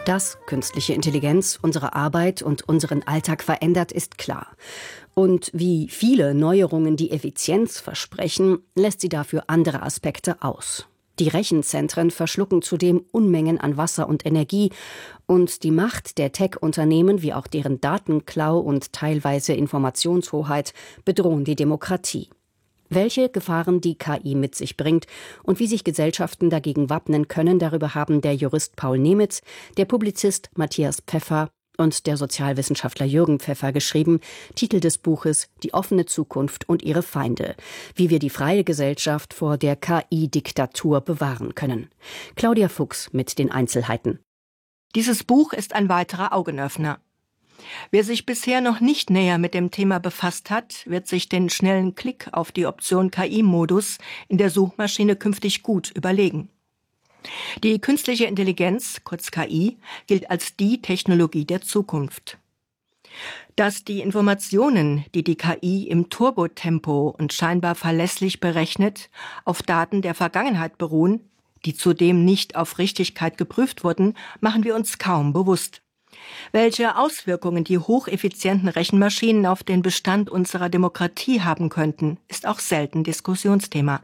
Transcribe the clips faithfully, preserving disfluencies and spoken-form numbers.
Dass künstliche Intelligenz unsere Arbeit und unseren Alltag verändert, ist klar. Und wie viele Neuerungen die Effizienz versprechen, lässt sie dafür andere Aspekte aus. Die Rechenzentren verschlucken zudem Unmengen an Wasser und Energie und die Macht der Tech-Unternehmen wie auch deren Datenklau und teilweise Informationshoheit bedrohen die Demokratie. Welche Gefahren die K I mit sich bringt und wie sich Gesellschaften dagegen wappnen können, darüber haben der Jurist Paul Nemitz, der Publizist Matthias Pfeffer und der Sozialwissenschaftler Jürgen Pfeffer geschrieben. Titel des Buches: Die offene Zukunft und ihre Feinde. Wie wir die freie Gesellschaft vor der K I-Diktatur bewahren können. Claudia Fuchs mit den Einzelheiten. Dieses Buch ist ein weiterer Augenöffner. Wer sich bisher noch nicht näher mit dem Thema befasst hat, wird sich den schnellen Klick auf die Option K I-Modus in der Suchmaschine künftig gut überlegen. Die künstliche Intelligenz, kurz K I, gilt als die Technologie der Zukunft. Dass die Informationen, die die K I im Turbotempo und scheinbar verlässlich berechnet, auf Daten der Vergangenheit beruhen, die zudem nicht auf Richtigkeit geprüft wurden, machen wir uns kaum bewusst. Welche Auswirkungen die hocheffizienten Rechenmaschinen auf den Bestand unserer Demokratie haben könnten, ist auch selten Diskussionsthema.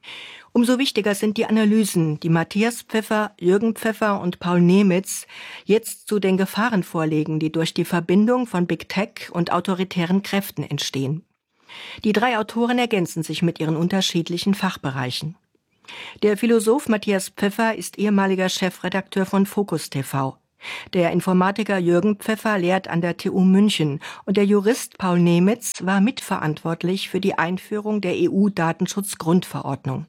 Umso wichtiger sind die Analysen, die Matthias Pfeffer, Jürgen Pfeffer und Paul Nemitz jetzt zu den Gefahren vorlegen, die durch die Verbindung von Big Tech und autoritären Kräften entstehen. Die drei Autoren ergänzen sich mit ihren unterschiedlichen Fachbereichen. Der Philosoph Matthias Pfeffer ist ehemaliger Chefredakteur von Focus T V. Der Informatiker Jürgen Pfeffer lehrt an der T U München und der Jurist Paul Nemitz war mitverantwortlich für die Einführung der E U-Datenschutzgrundverordnung.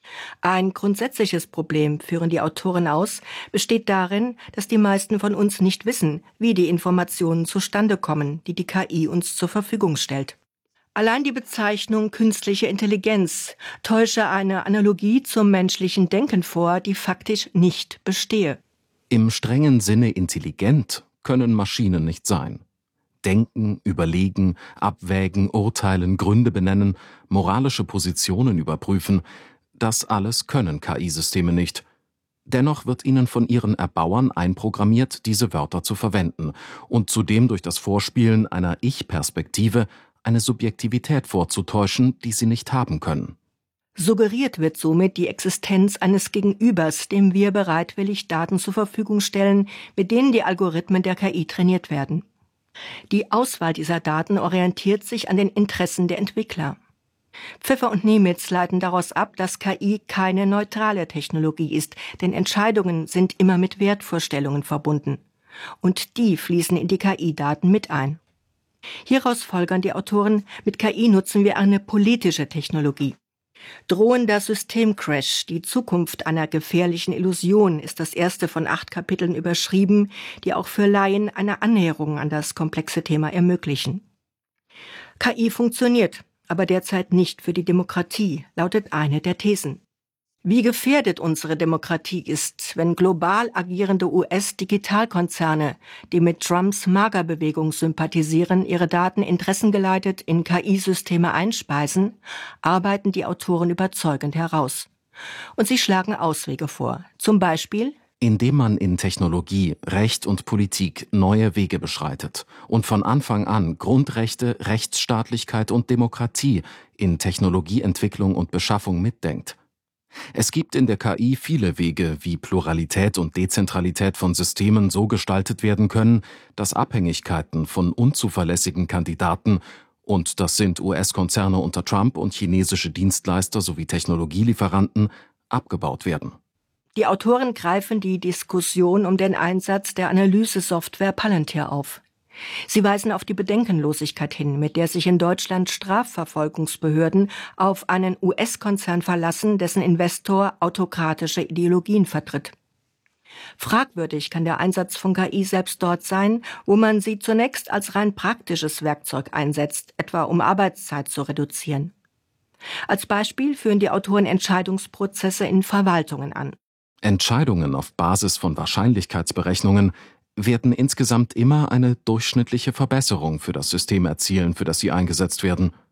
Ein grundsätzliches Problem, führen die Autoren aus, besteht darin, dass die meisten von uns nicht wissen, wie die Informationen zustande kommen, die die K I uns zur Verfügung stellt. Allein die Bezeichnung künstliche Intelligenz täusche eine Analogie zum menschlichen Denken vor, die faktisch nicht bestehe. Im strengen Sinne intelligent können Maschinen nicht sein. Denken, überlegen, abwägen, urteilen, Gründe benennen, moralische Positionen überprüfen, das alles können K I-Systeme nicht. Dennoch wird ihnen von ihren Erbauern einprogrammiert, diese Wörter zu verwenden und zudem durch das Vorspielen einer Ich-Perspektive eine Subjektivität vorzutäuschen, die sie nicht haben können. Suggeriert wird somit die Existenz eines Gegenübers, dem wir bereitwillig Daten zur Verfügung stellen, mit denen die Algorithmen der K I trainiert werden. Die Auswahl dieser Daten orientiert sich an den Interessen der Entwickler. Pfeffer und Nemitz leiten daraus ab, dass K I keine neutrale Technologie ist, denn Entscheidungen sind immer mit Wertvorstellungen verbunden. Und die fließen in die K I-Daten mit ein. Hieraus folgern die Autoren, mit K I nutzen wir eine politische Technologie. Drohender Systemcrash, die Zukunft einer gefährlichen Illusion, ist das erste von acht Kapiteln überschrieben, die auch für Laien eine Annäherung an das komplexe Thema ermöglichen. K I funktioniert, aber derzeit nicht für die Demokratie, lautet eine der Thesen. Wie gefährdet unsere Demokratie ist, wenn global agierende U S-Digitalkonzerne, die mit Trumps MAGA-Bewegung sympathisieren, ihre Daten interessengeleitet in K I-Systeme einspeisen, arbeiten die Autoren überzeugend heraus. Und sie schlagen Auswege vor. Zum Beispiel: Indem man in Technologie, Recht und Politik neue Wege beschreitet und von Anfang an Grundrechte, Rechtsstaatlichkeit und Demokratie in Technologieentwicklung und Beschaffung mitdenkt. Es gibt in der K I viele Wege, wie Pluralität und Dezentralität von Systemen so gestaltet werden können, dass Abhängigkeiten von unzuverlässigen Kandidaten, und das sind U S-Konzerne unter Trump und chinesische Dienstleister sowie Technologielieferanten, abgebaut werden. Die Autoren greifen die Diskussion um den Einsatz der Analysesoftware Palantir auf. Sie weisen auf die Bedenkenlosigkeit hin, mit der sich in Deutschland Strafverfolgungsbehörden auf einen U S-Konzern verlassen, dessen Investor autokratische Ideologien vertritt. Fragwürdig kann der Einsatz von K I selbst dort sein, wo man sie zunächst als rein praktisches Werkzeug einsetzt, etwa um Arbeitszeit zu reduzieren. Als Beispiel führen die Autoren Entscheidungsprozesse in Verwaltungen an. Entscheidungen auf Basis von Wahrscheinlichkeitsberechnungen werden insgesamt immer eine durchschnittliche Verbesserung für das System erzielen, für das sie eingesetzt werden.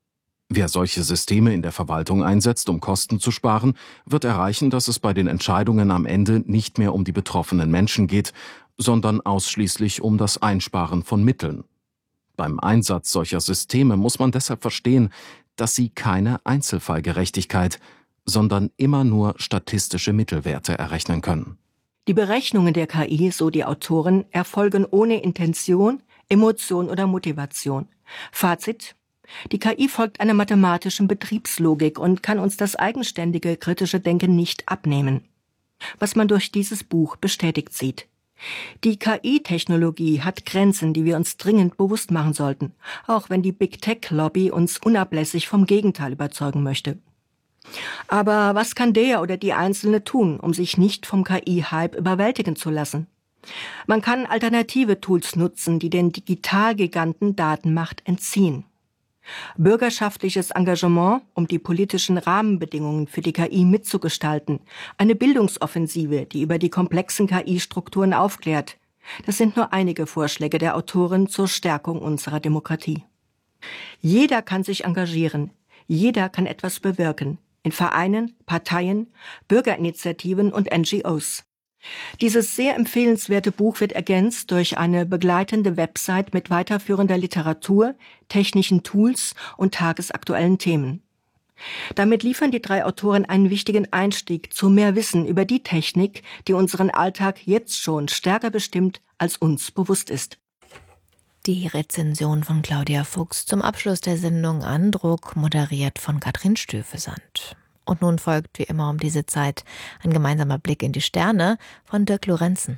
Wer solche Systeme in der Verwaltung einsetzt, um Kosten zu sparen, wird erreichen, dass es bei den Entscheidungen am Ende nicht mehr um die betroffenen Menschen geht, sondern ausschließlich um das Einsparen von Mitteln. Beim Einsatz solcher Systeme muss man deshalb verstehen, dass sie keine Einzelfallgerechtigkeit, sondern immer nur statistische Mittelwerte errechnen können. Die Berechnungen der K I, so die Autoren, erfolgen ohne Intention, Emotion oder Motivation. Fazit: Die K I folgt einer mathematischen Betriebslogik und kann uns das eigenständige, kritische Denken nicht abnehmen. Was man durch dieses Buch bestätigt sieht. Die K I-Technologie hat Grenzen, die wir uns dringend bewusst machen sollten, auch wenn die Big-Tech-Lobby uns unablässig vom Gegenteil überzeugen möchte. Aber was kann der oder die Einzelne tun, um sich nicht vom K I-Hype überwältigen zu lassen? Man kann alternative Tools nutzen, die den Digitalgiganten Datenmacht entziehen. Bürgerschaftliches Engagement, um die politischen Rahmenbedingungen für die K I mitzugestalten, eine Bildungsoffensive, die über die komplexen K I-Strukturen aufklärt. Das sind nur einige Vorschläge der Autorin zur Stärkung unserer Demokratie. Jeder kann sich engagieren, jeder kann etwas bewirken, in Vereinen, Parteien, Bürgerinitiativen und N G Os. Dieses sehr empfehlenswerte Buch wird ergänzt durch eine begleitende Website mit weiterführender Literatur, technischen Tools und tagesaktuellen Themen. Damit liefern die drei Autoren einen wichtigen Einstieg zu mehr Wissen über die Technik, die unseren Alltag jetzt schon stärker bestimmt, als uns bewusst ist. Die Rezension von Claudia Fuchs zum Abschluss der Sendung Andruck, moderiert von Katrin Stöfesand. Und nun folgt wie immer um diese Zeit ein gemeinsamer Blick in die Sterne von Dirk Lorenzen.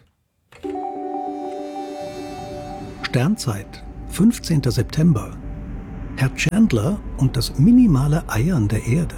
Sternzeit, fünfzehnter September. Herr Chandler und das minimale Eiern der Erde.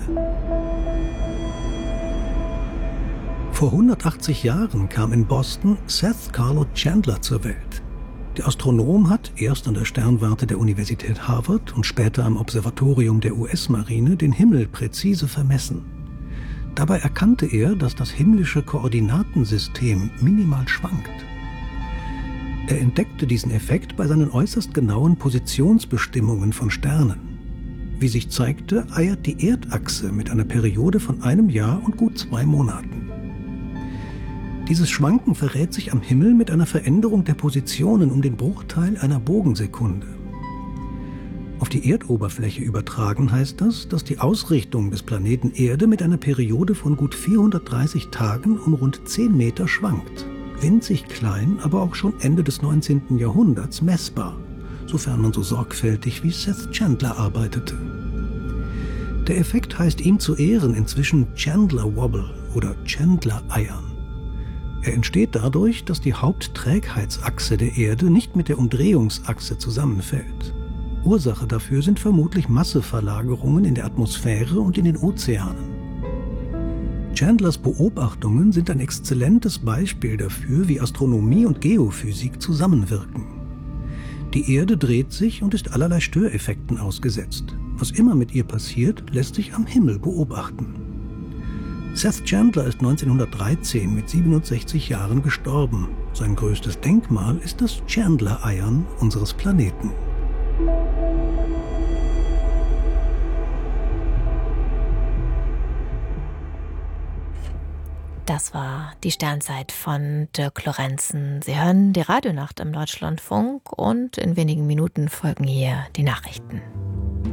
Vor hundertachtzig Jahren kam in Boston Seth Carlo Chandler zur Welt. Der Astronom hat erst an der Sternwarte der Universität Harvard und später am Observatorium der U S-Marine den Himmel präzise vermessen. Dabei erkannte er, dass das himmlische Koordinatensystem minimal schwankt. Er entdeckte diesen Effekt bei seinen äußerst genauen Positionsbestimmungen von Sternen. Wie sich zeigte, eiert die Erdachse mit einer Periode von einem Jahr und gut zwei Monaten. Dieses Schwanken verrät sich am Himmel mit einer Veränderung der Positionen um den Bruchteil einer Bogensekunde. Auf die Erdoberfläche übertragen heißt das, dass die Ausrichtung des Planeten Erde mit einer Periode von gut vierhundertdreißig Tagen um rund zehn Meter schwankt. Winzig klein, aber auch schon Ende des neunzehnten Jahrhunderts messbar, sofern man so sorgfältig wie Seth Chandler arbeitete. Der Effekt heißt ihm zu Ehren inzwischen Chandler Wobble oder Chandler Eiern. Er entsteht dadurch, dass die Hauptträgheitsachse der Erde nicht mit der Umdrehungsachse zusammenfällt. Ursache dafür sind vermutlich Masseverlagerungen in der Atmosphäre und in den Ozeanen. Chandlers Beobachtungen sind ein exzellentes Beispiel dafür, wie Astronomie und Geophysik zusammenwirken. Die Erde dreht sich und ist allerlei Störeffekten ausgesetzt. Was immer mit ihr passiert, lässt sich am Himmel beobachten. Seth Chandler ist neunzehnhundertdreizehn mit siebenundsechzig Jahren gestorben. Sein größtes Denkmal ist das Chandler-Eiern unseres Planeten. Das war die Sternzeit von Dirk Lorenzen. Sie hören die Radionacht im Deutschlandfunk und in wenigen Minuten folgen hier die Nachrichten.